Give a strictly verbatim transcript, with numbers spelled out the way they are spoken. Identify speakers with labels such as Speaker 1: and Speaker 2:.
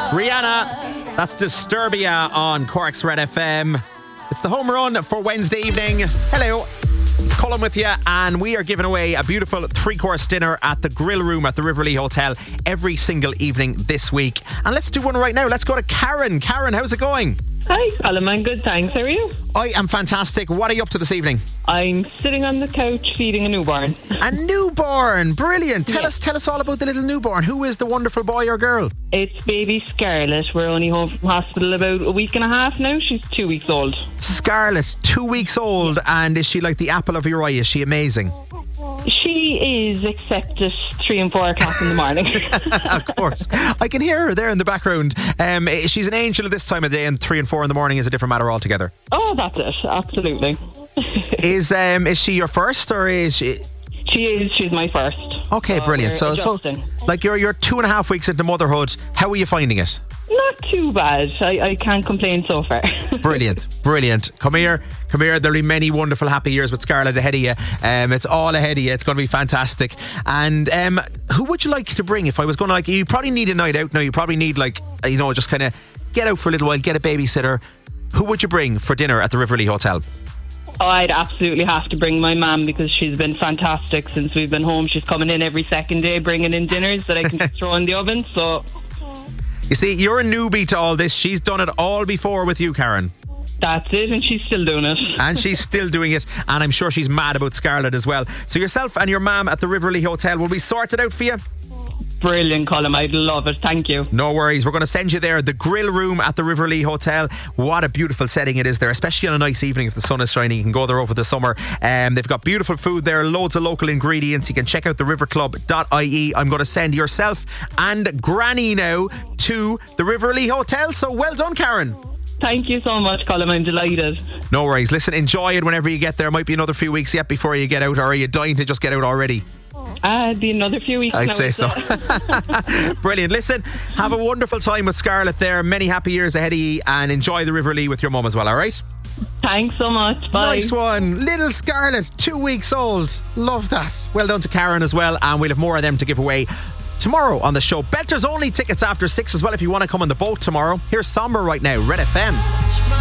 Speaker 1: Rihanna, that's Disturbia on Cork's Red F M. It's the home run for Wednesday evening. Hello, it's Colin with you, and we are giving away a beautiful three-course dinner at the Grill Room at the Riverlea Hotel every single evening this week. And let's do one right now. Let's go to Karen. Karen, how's it going?
Speaker 2: Hi, Colin. I'm good, thanks. How are you?
Speaker 1: I am fantastic. What are you up to this evening?
Speaker 2: I'm sitting on the couch feeding a newborn.
Speaker 1: A newborn, brilliant. Tell
Speaker 2: Yeah.
Speaker 1: us, tell us all about the little newborn. Who is the wonderful boy or girl?
Speaker 2: It's baby Scarlett. We're only home from hospital about a week and a half now. She's two weeks old.
Speaker 1: Scarlett, two weeks old, and is she like the apple of your eye? Is she amazing?
Speaker 2: She is, except at three and four o'clock in the morning.
Speaker 1: Of course. I can hear her there in the background. Um, she's an angel at this time of day, and three and four in the morning is a different matter altogether.
Speaker 2: Oh, that's it. Absolutely.
Speaker 1: Is um is she your first, or is she?
Speaker 2: She is. She's my first.
Speaker 1: Okay,
Speaker 2: So
Speaker 1: brilliant.
Speaker 2: we're
Speaker 1: So, so
Speaker 2: adjusting.
Speaker 1: like you're you're two and a half weeks into motherhood. How are you finding it?
Speaker 2: Not too bad. I, I can't complain so far.
Speaker 1: Brilliant, brilliant. Come here, come here. There'll be many wonderful, happy years with Scarlett ahead of you. Um, it's all ahead of you. It's going to be fantastic. And um, who would you like to bring? If I was going to, like, you probably need a night out now. You probably need, like, you know, just kind of get out for a little while, get a babysitter. Who would you bring for dinner at the Riverlea Hotel?
Speaker 2: Oh, I'd absolutely have to bring my mum, because she's been fantastic since we've been home. She's coming in every second day bringing in dinners that I can just throw in the oven. So
Speaker 1: You see, you're a newbie to all this. She's done it all before with you, Karen.
Speaker 2: that's it, and she's still doing it.
Speaker 1: And she's still doing it, and I'm sure she's mad about Scarlett as well. So yourself and your mum at the Riverlea Hotel will be sorted out for you.
Speaker 2: Brilliant, Colin. I'd love it. Thank you.
Speaker 1: No worries, we're going to send you there. The Grill Room at the Riverlea Hotel. What a beautiful setting it is there, especially on a nice evening if the sun is shining. You can go there over the summer. Um, they've got beautiful food there, loads of local ingredients. You can check out the river club dot I E. I'm going to send yourself and Granny now to the Riverlea Hotel. So well done, Karen.
Speaker 2: Thank you so much, Colin. I'm delighted.
Speaker 1: No worries, listen, enjoy it whenever you get there. Might be another few weeks yet before you get out, or are you dying to just get out already?
Speaker 2: Uh, it'd be another few weeks
Speaker 1: I'd
Speaker 2: now,
Speaker 1: say so. Brilliant. Listen, have a wonderful time with Scarlett there. Many happy years ahead of you, and enjoy the Riverlea with your mum as well, alright?
Speaker 2: Thanks so much. Bye.
Speaker 1: Nice one. Little Scarlett, two weeks old. Love that. Well done to Karen as well, and we'll have more of them to give away tomorrow on the show. Belters only tickets after six as well if you want to come on the boat tomorrow. Here's Somber right now, Red F M.